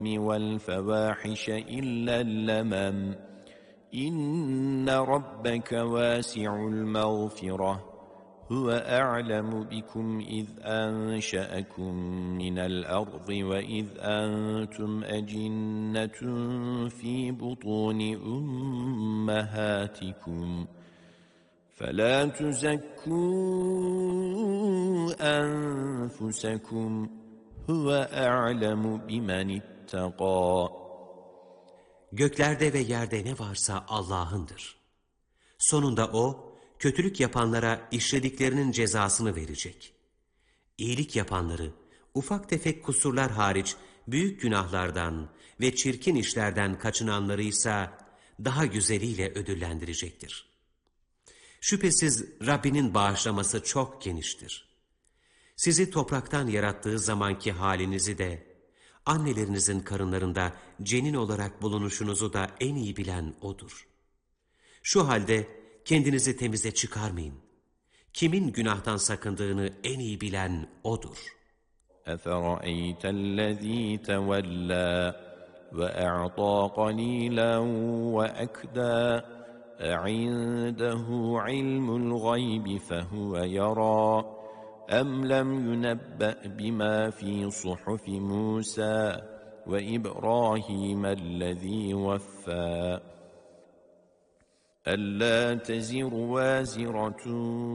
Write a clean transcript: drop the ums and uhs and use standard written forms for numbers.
والفواحش إلا اللمم إن ربك واسع المغفرة هو أعلم بكم إذ أنشأكم من الأرض وإذ أنتم أجنة في بطون أمهاتكم فلا تزكوا أنفسكم هو أعلم بمن اتقى. Göklerde ve yerde ne varsa Allah'ındır. Sonunda O, kötülük yapanlara işlediklerinin cezasını verecek. İyilik yapanları, ufak tefek kusurlar hariç büyük günahlardan ve çirkin işlerden kaçınanları ise daha güzeliyle ödüllendirecektir. Şüphesiz Rabbinin bağışlaması çok geniştir. Sizi topraktan yarattığı zamanki halinizi de, annelerinizin karınlarında cenin olarak bulunuşunuzu da en iyi bilen O'dur. Şu halde kendinizi temize çıkarmayın. Kimin günahtan sakındığını en iyi bilen O'dur. أَفَرَأَيْتَ الَّذ۪ي تَوَلَّى وَأَعْطَى قَلِيلًا وَأَكْدَى أَعِنْدَهُ عِلْمُ الْغَيْبِ فَهُوَ يَرَى أَمْ لَمْ يُنَبَّأْ بِمَا فِي صُحُفِ مُوسَى وَإِبْرَاهِيمَ الَّذ۪ي وَفَّى أَلَّا تَزِرُ وَازِرَةٌ